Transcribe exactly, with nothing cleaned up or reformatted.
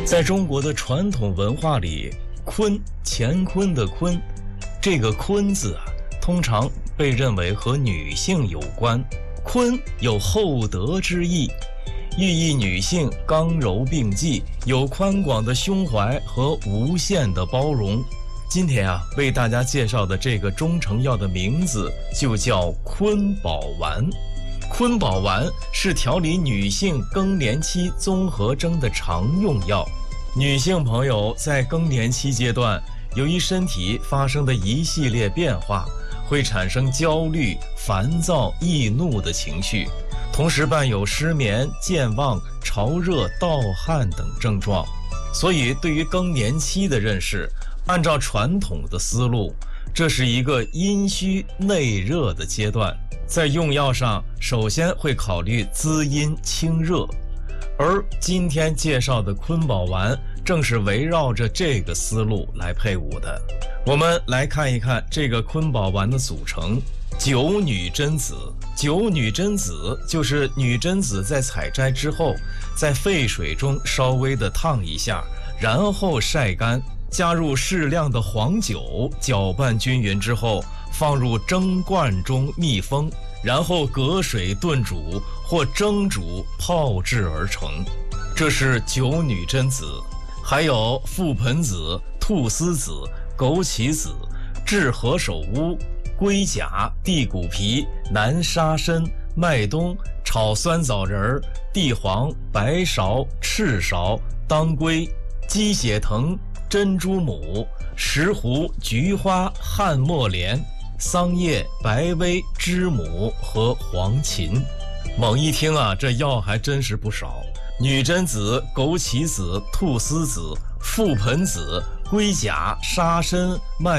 在中国的传统文化里，坤，乾坤的坤，这个坤字啊，通常被认为和女性有关。坤有厚德之意，寓意女性刚柔并济，有宽广的胸怀和无限的包容。今天啊，为大家介绍的这个中成药的名字就叫坤宝丸。坤宝丸是调理女性更年期综合征的常用药。女性朋友在更年期阶段，由于身体发生的一系列变化，会产生焦虑、烦躁、易怒的情绪，同时伴有失眠、健忘、潮热、盗汗等症状。所以对于更年期的认识，按照传统的思路，这是一个阴虚内热的阶段，在用药上首先会考虑滋阴清热，而今天介绍的坤宝丸正是围绕着这个思路来配伍的。我们来看一看这个坤宝丸的组成。九女真子，九女真子就是女真子在采摘之后，在沸水中稍微的烫一下，然后晒干，加入适量的黄酒，搅拌均匀之后，放入蒸罐中密封，然后隔水炖煮或蒸煮泡制而成。这是九女真子。还有覆盆子、菟丝子、枸杞子、炙何首乌、龟甲、地骨皮、南沙参、麦冬、炒酸枣仁、地黄、白芍、赤芍、当归、鸡血藤、珍珠母、石斛、菊花、汉墨莲、桑叶、白薇、知母和黄芩。猛一听啊，这药还真是不少。女真子、枸杞子、菟丝子、覆盆子、龟甲、沙参、麦